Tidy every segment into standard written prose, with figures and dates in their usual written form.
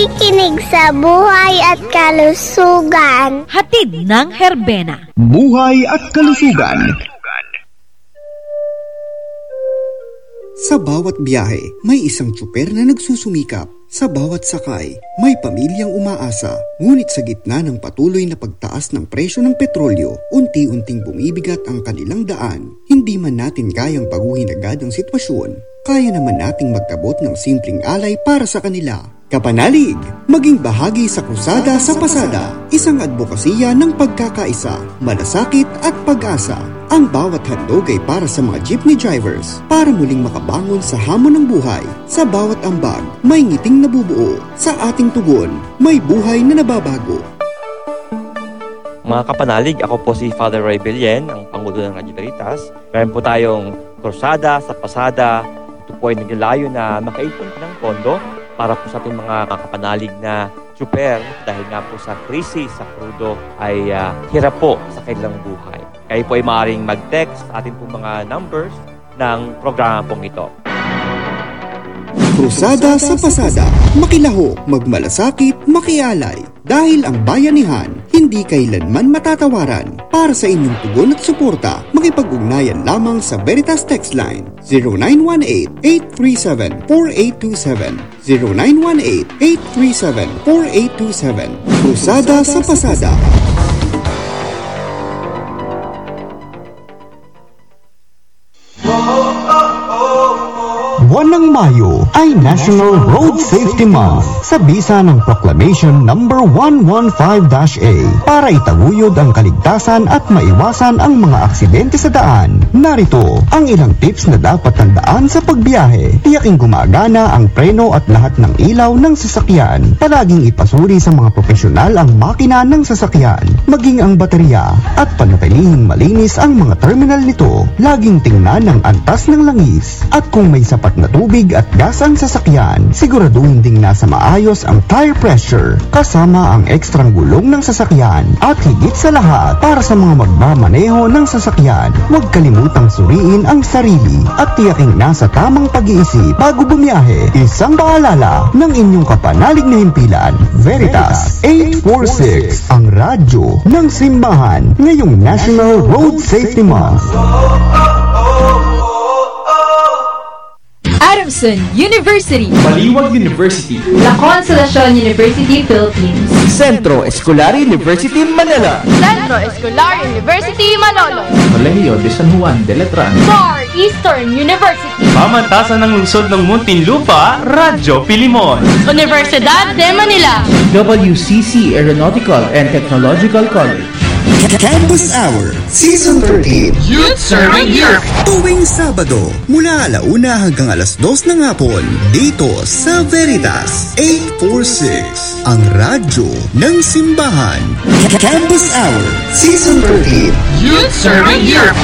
nakikinig sa Buhay at Kalusugan. Hatid ng Herbena. Buhay at Kalusugan. Sa bawat biyahe, may isang tsuper na nagsusumikap. Sa bawat sakay, may pamilyang umaasa. Ngunit sa gitna ng patuloy na pagtaas ng presyo ng petrolyo, unti-unting bumibigat ang kanilang daan. Hindi man natin kayang baguhin agad ang sitwasyon, kaya naman nating magkabot ng simpleng alay para sa kanila. Kapanalig, maging bahagi sa Krusada sa Pasada, isang advokasya ng pagkakaisa, malasakit at pag-asa. Ang bawat handog ay para sa mga jeepney drivers, para muling makabangon sa hamon ng buhay. Sa bawat ambag, may ngiting nabubuo. Sa ating tugon, may buhay na nababago. Mga kapanalig, ako po si Father Roy Belen, ang Pangulo ng Radyo Veritas. Meron po tayong Krusada sa Pasada. Ito po ay naglalayo na makaipon ng pondo para po sa ating mga kapanalig na tsuper dahil nga po sa krisis, sa krudo ay hirap po sa kanilang buhay. Kayo po ay maaaring mag-text sa ating po mga numbers ng programa pong ito. Krusada sa Pasada, makilahok, magmalasakit, makialay. Dahil ang bayanihan, hindi kailanman matatawaran. Para sa inyong tugon at suporta, makipag-ugnayan lamang sa Veritas Text Line 0918-837-4827 0918-837-4827. Krusada sa Pasada. Buwan ng Mayo ay National Road Safety Month sa bisa ng Proclamation No. 115-A para itaguyod ang kaligtasan at maiwasan ang mga aksidente sa daan. Narito ang ilang tips na dapat tandaan sa pagbiyahe. Tiyaking gumagana ang preno at lahat ng ilaw ng sasakyan. Palaging ipasuri sa mga profesional ang makina ng sasakyan, maging ang baterya, at panatilihing malinis ang mga terminal nito. Laging tingnan ang antas ng langis at kung may sapat na tubig at gas ang sasakyan, siguraduhin ding nasa maayos ang tire pressure kasama ang ekstrang gulong ng sasakyan. At higit sa lahat, para sa mga magmamaneho ng sasakyan, huwag kalimutang suriin ang sarili at tiyaking nasa tamang pag-iisip bago bumiyahe. Isang paalala ng inyong kapanalig na himpilan, Veritas 846, ang radyo ng simbahan ngayong National Road Safety Month. Adamson University, Baliwag University, La Consolacion University, Philippines, Centro Escolar University, Manila, Centro Escolar University, Manolo, Colegio de San Juan de Letran, Far Eastern University, Pamantasan ng Lungsod ng Muntinlupa, Radyo Pilimon, Universidad de Manila, WCC Aeronautical and Technological College. Campus Hour Season 13, Youth Serving Youth, tuwing Sabado mula 1:00 hanggang 2:00 ng hapon dito sa Veritas 846, ang radyo ng simbahan. Campus Hour Season 13, Youth Serving Youth.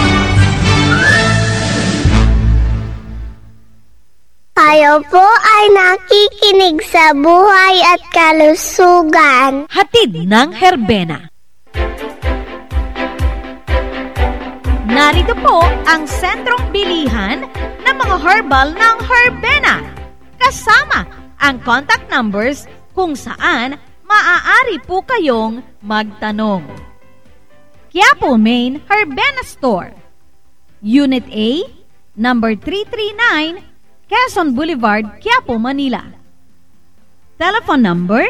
Kayo po ay nakikinig sa Buhay at Kalusugan. hatid ng Herbena. Narito po ang sentrong bilihan ng mga herbal ng Herbena. Kasama ang contact numbers kung saan maaari po kayong magtanong. Quiapo, Main Herbena Store, Unit A, number 339, Quezon Boulevard, Quiapo, Manila. Telephone number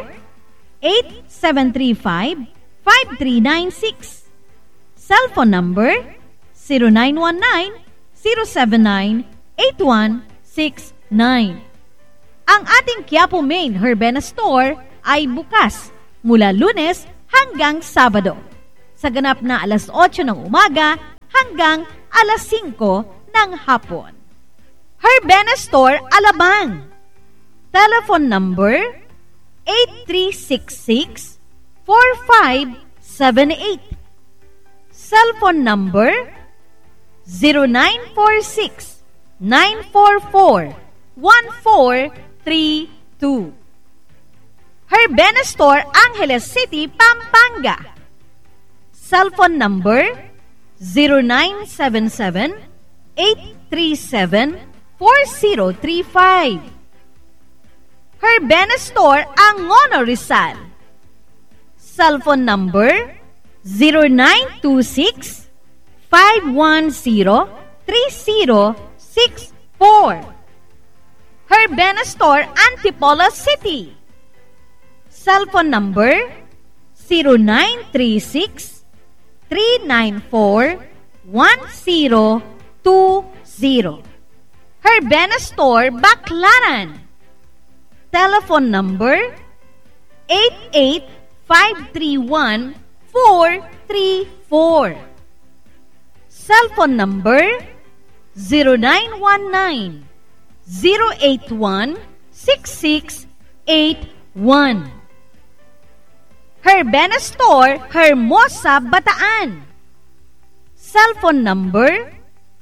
8735-5396. Cellphone number 0919-079-8169. Ang ating Quiapo Main Herbena Store ay bukas mula Lunes hanggang Sabado sa ganap na 8:00 ng umaga hanggang 5:00 ng hapon. Herbena Store, Alabang. Telephone number 8366-4578. Cellphone number 0946-944-1432. Herbena Store, Angeles City, Pampanga. Cellphone number 0977-837-4035. Her Benastor, Angono, Rizal. Cellphone number 0926-510-3064. Her Benastor, Antipolo City. Cellphone number 0936-394-1020. Her Benastor, Baclaran. Telephone number 88-531-434. Cellphone number 0919-081-6681. Her Benastor, Hermosa, Bataan. Cellphone number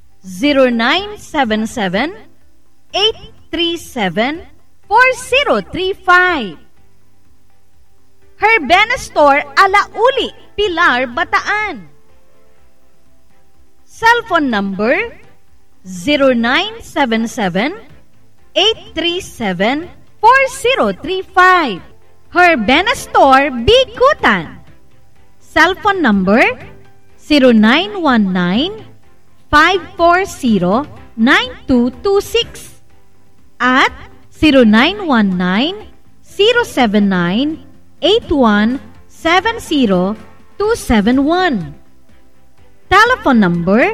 0977-837-4035. Her Benastor, Alauli, Pilar, Bataan. Cellphone number 0977-837-4035. Her Benastor, Bikutan. Cellphone number 0919-540-9226 at 0919-079-8170271. Telephone number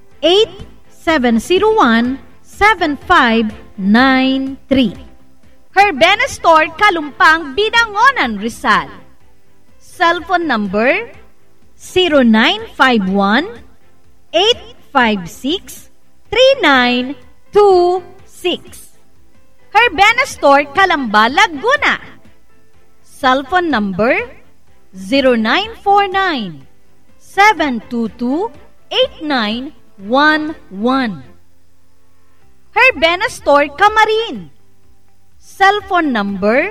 8701-7593. Her Benastor, Kalumpang, Binangonan, Rizal. Cellphone number 0951-856-3926. Her Benastor, Calamba, Laguna. Cellphone number 0949-722-8911. Her Benastor, Camarin. Cellphone number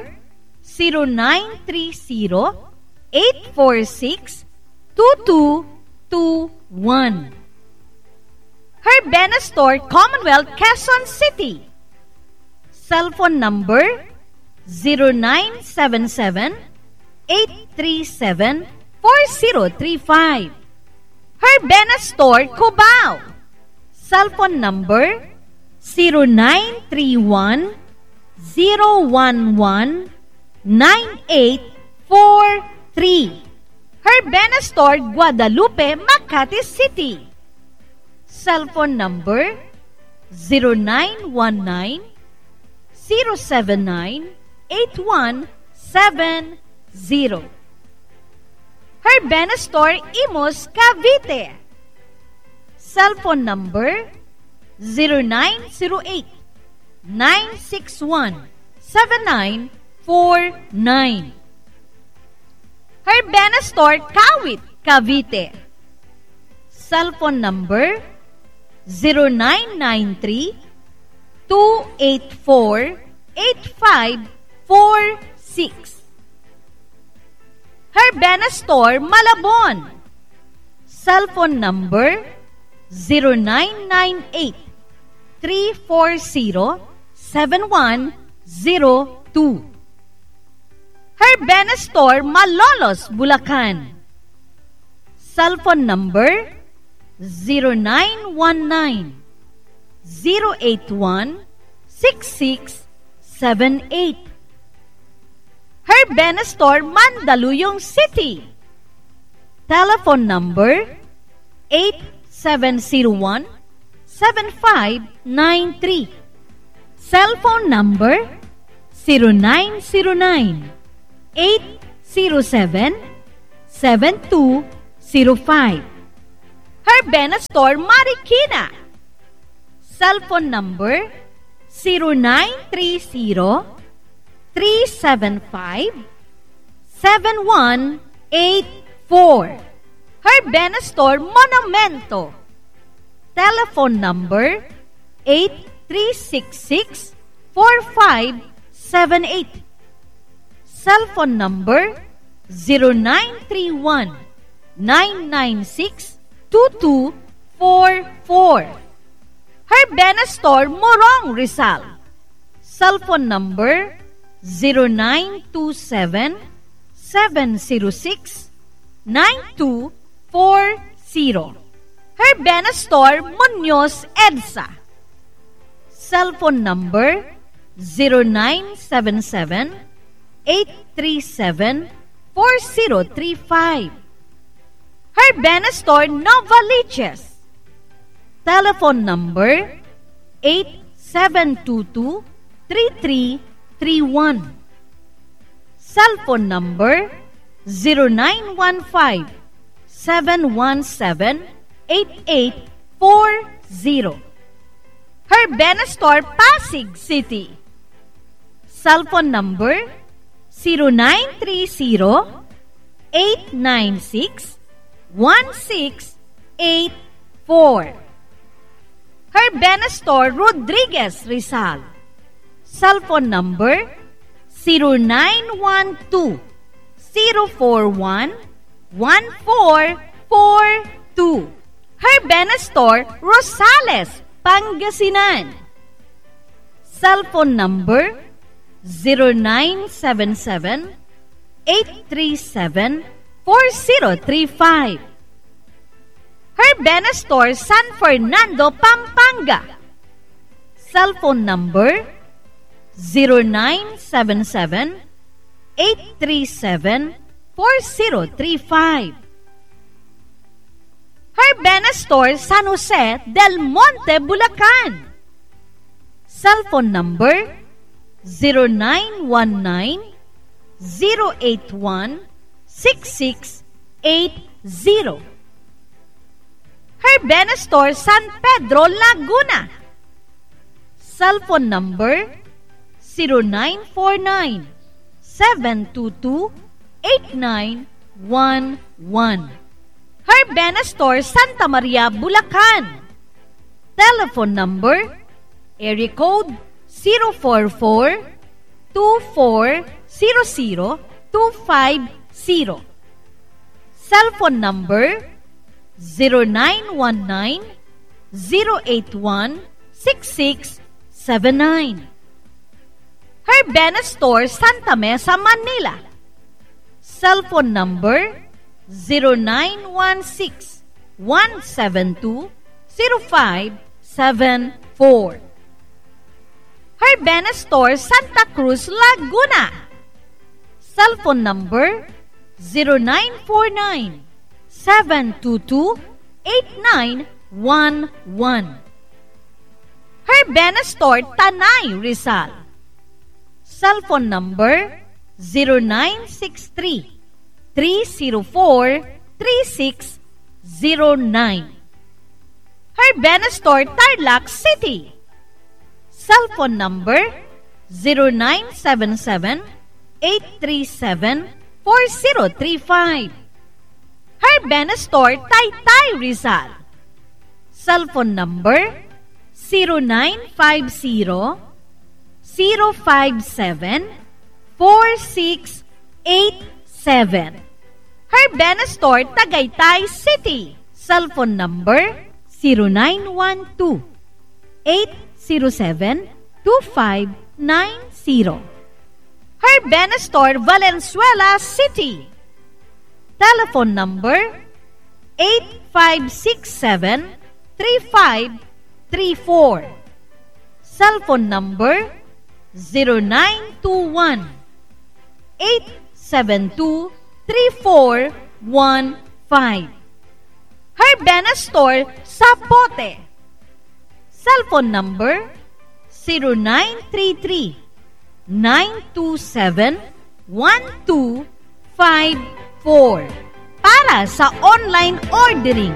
0930-846-2221. Her Benastor, Commonwealth, Quezon City. Cellphone number 0977-837-4035. Her Benastor, Cubao. Cellphone number 0931-011-9843. Her Benastor, Guadalupe, Makati City. Cellphone number 0919-079-8170. Her Benastor, Imus, Cavite. Cellphone number 0908-961-7949. Her Benastor, Kawit, Cavite. Cellphone number 0993-284-8546. Her Benastor, Malabon. Cellphone number 0998-340-7102. Her Benastor, Malolos, Bulacan. Cellphone number 0919-081-6678. Her Benastor, Mandaluyong City. Telephone number 8701-7593. Cellphone number 0909-807-7205. Her Benastor, Marikina. Cellphone number 0930-375-7184. Her Benastor, Monumento. Telephone number 8366-4578. Cellphone number 0931-996-2244. Her Benastor, Morong, Rizal. Cellphone number 0927-706-9240. Herbena Store, Muñoz, EDSA. Cellphone number 0977-837-4035. Herbena Store, Novaliches. Telephone number 8722-3331. Cellphone number 0915-717-8840. Herbena Store, Pasig City. Cellphone number 0930-896-1684. Herbena Store, Rodriguez, Rizal. Cellphone number 0912-041-1442. Herbena Store, Rosales, Pangasinan. Cellphone number 0977-837-4035. Herbena Store, San Fernando, Pampanga. Cellphone number 0977-837-4035. Herbena Store, San Jose del Monte, Bulacan. Cellphone number 0919-081-6680. Herbena Store, San Pedro, Laguna. Cellphone number 0949-722-8911. Herbena Store, Santa Maria, Bulacan. Telephone number, area code 044-2400-250. Cellphone number 0919-081-6679. Herbena Store, Santa Mesa, Manila. Cellphone number 0916-172-0574. Herbena Store, Santa Cruz, Laguna. Cellphone number 0949-722-8911. Herbena Store, Tanay, Rizal. Cellphone number 0963-304-3609. Herbena Store, Tarlac City. Cellphone number 0977-837-4035. Herbena Store, Taytay, Rizal. Cellphone number 0950-057-4687. Herbena Store, Tagaytay City. Cellphone number 0912-807-2590. Herbena Store, Valenzuela City. Telephone number 8567-3534. Cellphone number 0921-872-3415. Herbena Store, Sapote. Cellphone number 0933-927-1254. Para sa online ordering,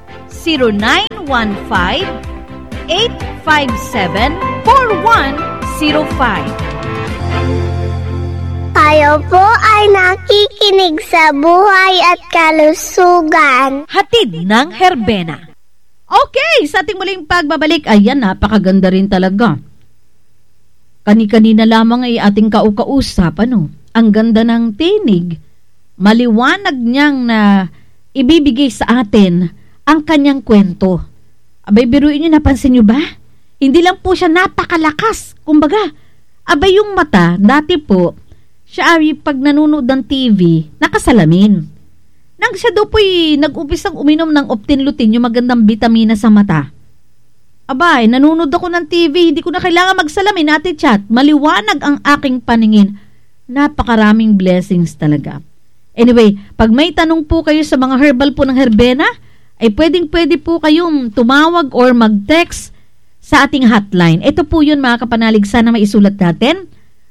0915-857-4105. Kayo po ay nakikinig sa Buhay at Kalusugan. Hatid ng Herbena. Okay, sa ating muling pagbabalik, ayan, napakaganda rin talaga. Kani-kanina lamang ay ating kaukausap, ano? Ang ganda ng tinig. Maliwanag niyang na ibibigay sa atin ang kanyang kwento. Abay, biruin niyo, napansin niyo ba? Hindi lang po siya napakalakas. Kumbaga, Abay yung mata, dati po, siya ay pag nanonood ng TV, nakasalamin. Nang siya daw po'y nag-umpisang uminom ng Optinlutin, yung magandang vitamina sa mata. Abay, nanonood ako ng TV, hindi ko na kailangan magsalamin, Ate Chat. Maliwanag ang aking paningin. Napakaraming blessings talaga. Anyway, pag may tanong po kayo sa mga herbal po ng Herbena, ay pwedeng-pwede po kayong tumawag or mag-text sa ating hotline. Ito po yun mga kapanalig, sana maisulat natin.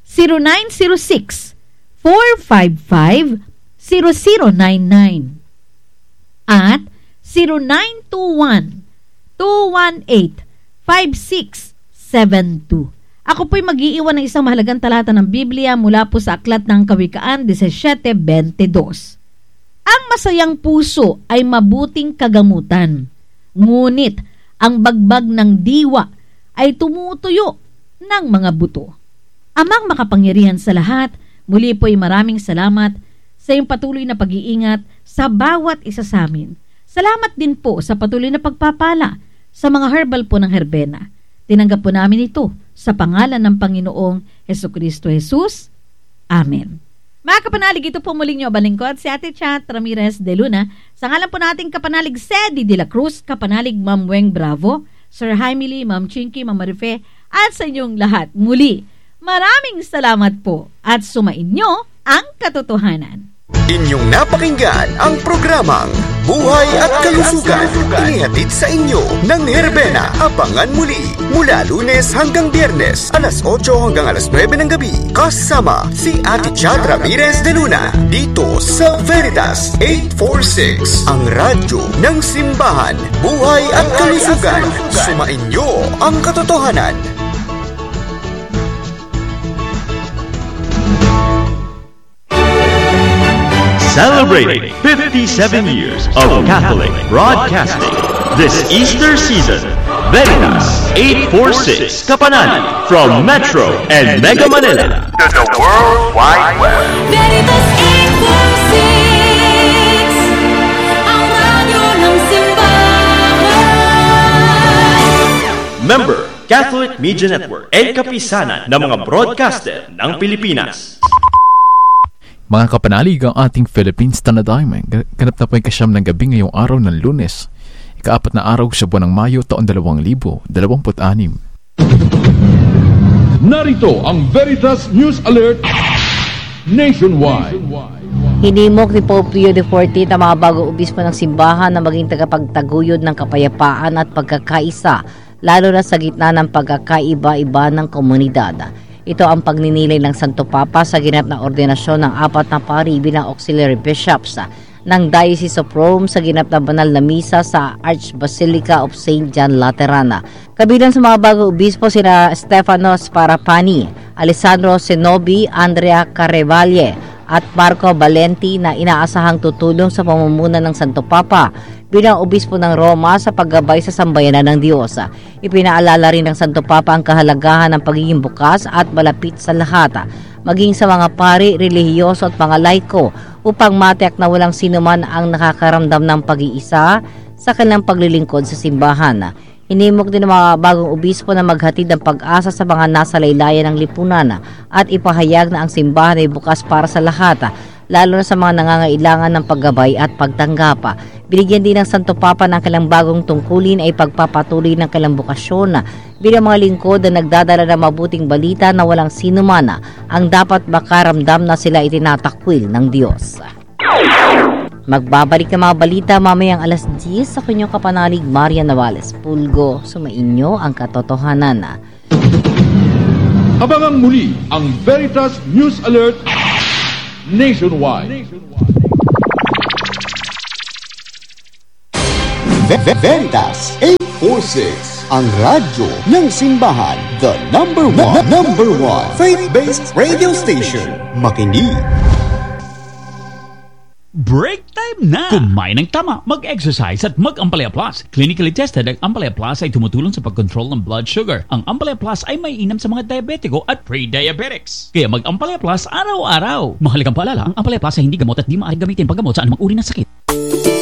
0906-455-0099 at 0921-218-5672. Ako po'y mag-iiwan ng isang mahalagang talata ng Biblia mula po sa Aklat ng Kawikaan 17:22. Ang masayang puso ay mabuting kagamutan, ngunit ang bagbag ng diwa ay tumutuyo ng mga buto. Amang makapangyarihan sa lahat, muli po'y maraming salamat sa iyong patuloy na pag-iingat sa bawat isa sa amin. Salamat din po sa patuloy na pagpapala sa mga herbal po ng Herbena. Tinanggap po namin ito sa pangalan ng Panginoong Hesukristo Jesus. Amen. Mga kapanalig, ito po muling nyo balingkod si Ate Chat Ramirez de Luna. Sa ngalan po nating kapanalig Sedi de la Cruz, kapanalig Ma'am Weng Bravo, Sir Jaime Lee, Ma'am Chinky, Ma'am Marife, at sa inyong lahat. Muli, maraming salamat po at sumain nyo ang katotohanan. Inyong napakinggan ang programang Buhay at Kalusugan. Inihatid sa inyo ng Herbena. Abangan muli mula Lunes hanggang Biyernes, alas 8 hanggang alas 9 ng gabi. Kasama si Ate Chat Ramirez de Luna dito sa Veritas 846, ang radyo ng simbahan. Buhay at Kalusugan. Sumain nyo ang katotohanan. Celebrating 57 years of Catholic broadcasting this Easter season. Veritas 846 Kapanani from Metro and Mega Manila to the World Wide Web. Veritas 846, ang radyo ng simbahan. Member, Catholic Media Network and kapisanan ng mga broadcaster ng Pilipinas. Mga kapanalig, ang ating Philippine Standard Time. Ganap na po yung kasyam ng gabi ngayong araw ng Lunes, ika-4 na araw sa buwan ng Mayo, taon 2026. Narito ang Veritas News Alert Nationwide. Hinimok ni Pope Leo XIV ang mga bagong obispo ng simbahan na maging tagapagtaguyod ng kapayapaan at pagkakaisa, lalo na sa gitna ng pagkakaiba-iba ng komunidad. Ito ang pagninilay ng Santo Papa sa ginap na ordinasyon ng 4 na pari bilang auxiliary bishops ng Diocese of Rome sa ginap na banal na misa sa Archbasilica of St. John Laterana. Kabilang sa mga bagong obispo sina Stefanos Parapani, Alessandro Senobi, Andrea Carevalle at Marco Valenti na inaasahang tutulong sa pamumuno ng Santo Papa bilang obispo ng Roma sa paggabay sa sambayanan ng Diyos. Ipinaalala rin ng Santo Papa ang kahalagahan ng pagiging bukas at malapit sa lahat, maging sa mga pari, relihiyoso at mga laiko, upang matiyak na walang sinuman ang nakakaramdam ng pag-iisa sa kanilang paglilingkod sa simbahan. Hinimok din ng mga bagong obispo na maghatid ng pag-asa sa mga nasa laylayan ng lipunan at ipahayag na ang simbahan ay bukas para sa lahat, lalo na sa mga nangangailangan ng paggabay at pagtanggap. Binigyan din ng Santo Papa ng kailang bagong tungkulin ay pagpapatuloy ng kailang bukasyon bilang mga lingkod na nagdadala ng mabuting balita na walang sinuman ang dapat makaramdam na sila itinatakwil ng Diyos. Magbabalik ng mga balita mamayang alas 10 sa kanyang kapanalig Maria Navales Pulgo. Sumainyo ang katotohanan. Abangan muli ang Veritas News Alert Nationwide. Veritas 846, ang radyo ng simbahan. The number one faith-based radio station. Makinig. Break time na! Kumain ng tama, mag-exercise at mag-Ampalaya Plus. Clinically tested, ang Ampalaya Plus ay tumutulong sa pag-control ng blood sugar. Ang Ampalaya Plus ay may inam sa mga diabetiko at pre-diabetics. Kaya mag-Ampalaya Plus araw-araw. Mahalagang paalala, ang Ampalaya Plus ay hindi gamot at di maaaring gamitin paggamot sa anumang uri ng sakit.